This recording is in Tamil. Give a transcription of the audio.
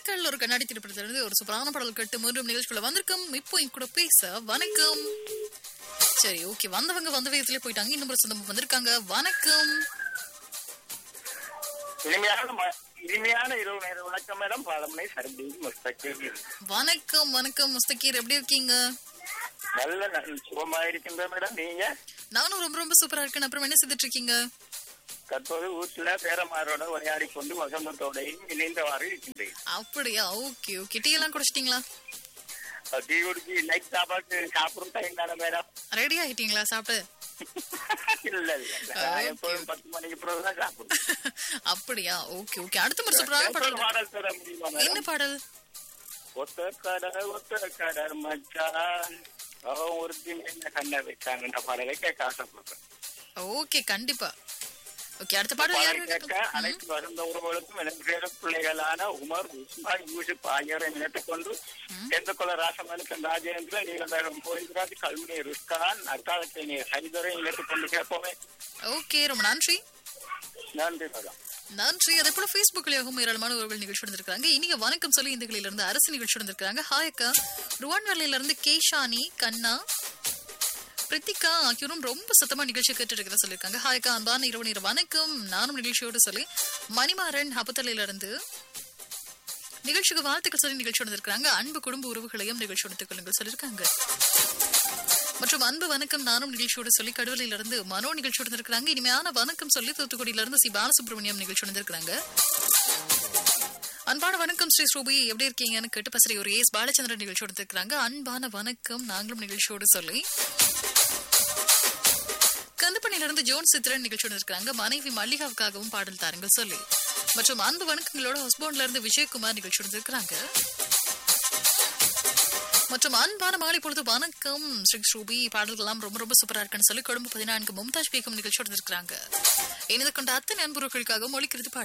கண்கள் ஒரு கண்ணாடி திரைப்படத்திலிருந்து ஒரு சூப்பரான பாடல் கேட்டு மீண்டும் நிகழ்ச்சிக்குள்ள வந்திருக்கும். இப்போ என் கூட பேச வணக்கம். சரி, ஓகே, வந்தவங்க வந்த வேகத்திலே போயிட்டாங்க. இன்னும் சொந்தம் வந்திருக்காங்க. வணக்கம். இனிமையான இரவு நேர வணக்கம் மேடம். பாலமனை சரபி முஸ்தகீர். வணக்கம் வணக்கம் முஸ்தகீர், எப்படி இருக்கீங்க? நல்ல சுகமா இருக்கின்ற மேடம். நீங்க? நானும் ரொம்ப ரொம்ப சூப்பரா இருக்கேன். அப்புறம் என்ன செய்துட்டு இருக்கீங்க? தற்போது வீட்டுல பேரமாரோட விளையாடி கொண்டு வசந்தத்தோடையும் இணைந்தவாறு இருக்கின்றேன். அப்படியா? Okay okay. டீ எல்லாம் குடிச்சிட்டீங்களா? டீ குடிச்சு நைட் சாப்பாடு சாப்பிடும் டைம் தானே மேடம். ரெடி ஆயிட்டீங்களா சாப்பிட்டு? இல்ல எப்போதும் 10 மணிக்கு பிறகுதான் சாப்பிடும். அப்படியா? Okay okay. அடுத்த ஒரு சூப்பரான பாடல். பாடல் தர முடியுமா? என்ன பாடல்? ஒத்த கடை மச்சான் அவன் ஒரு என்ன கண்ண வைக்காங்க பாடலை கேட்க ஆசைப்படுறேன். ஓகே, கண்டிப்பா. ஓகே, அடுத்த பாடல் யாரு கேட்க அனைத்து வருந்த உறவுகளுக்கும் எனக்கு பிள்ளைகளான உமர், உஸ்மா, யூசுப் ஆகியோரை நினைத்துக் கொண்டு எந்தகொல ராசமனுக்கு ராஜேந்திர நீலந்தரம் போய்கிறார் கல்முனை ருஸ்கான் அக்காலத்தை ஹரிதரை நினைத்துக் கொண்டு கேட்போமே. ஓகே, ரொம்ப நன்றி. நன்றி மேடம். நன்றி. அதே போல பேஸ்புக்லயும் ஏராளமான உறவுகள் நிகழ்ச்சி வந்திருக்காங்க. இனிய வணக்கம் சொல்லி இந்த இருந்து அரசு நிகழ்ச்சி வந்திருக்காங்க. ஹாய் அக்கா. ருவான்வேலையில இருந்து கேஷானி, கண்ணா, பிரித்திகா ஆகியோரும் ரொம்ப சத்தமா நிகழ்ச்சி கேட்டு இருக்கிறதா சொல்லியிருக்காங்க. ஹாய் அக்கா, அன்பான இரவு நேர வணக்கம். நானும் நிகழ்ச்சியோடு சொல்லி மணிமாறன் ஹபத்தலையில இருந்து நிகழ்ச்சிக்கு வாழ்த்துக்கள் சொல்லி நிகழ்ச்சி வந்திருக்காங்க. அன்பு குடும்ப உறவுகளையும் நிகழ்ச்சி வளர்த்துக் கொள்ளுங்கள் சொல்லியிருக்காங்க. மற்றும் அன்பு வணக்கம் நானும் நிகழ்ச்சியோடு சொல்லி கடவுளில இருந்து மனோ நிகழ்ச்சி வந்திருக்காங்க. இனிமையான வணக்கம் சொல்லி தூத்துக்குடியில இருந்து சி பாலசுப்ரமணியம் நிகழ்ச்சி வந்திருக்காங்க. அன்பான வணக்கம் ஸ்ரீ ஸ்ரூபி, எப்படி இருக்கீங்கன்னு கேட்டு பசரி ஒரு எஸ் பாலச்சந்திரன் நிகழ்ச்சி வந்திருக்காங்க. அன்பான வணக்கம் நாங்களும் நிகழ்ச்சியோடு சொல்லி கந்தப்பணியில இருந்து ஜோன் சித்திரன் நிகழ்ச்சி வந்திருக்காங்க. மனைவி மல்லிகாவுக்காகவும் பாடல் தாருங்கள் சொல்லி மற்றும் அன்பு வணக்கங்களோட ஹஸ்பண்ட்ல இருந்து விஜயகுமார் நிகழ்ச்சி வந்திருக்காங்க. மற்றும் அன்பான மாலை பொழுது வணக்கம் ஸ்ரீ ஸ்ரூபி, பாடல்கள் எல்லாம் ரொம்ப ரொம்ப சூப்பரா இருக்குன்னு சொல்லி கொழும்பு 14 மும்தாஜ் பேகம் நிகழ்ச்சி வந்திருக்காங்க. இணைந்து கொண்ட அத்தனை அன்புறவுகளுக்காக ஒலிக்கிறது பாடல்.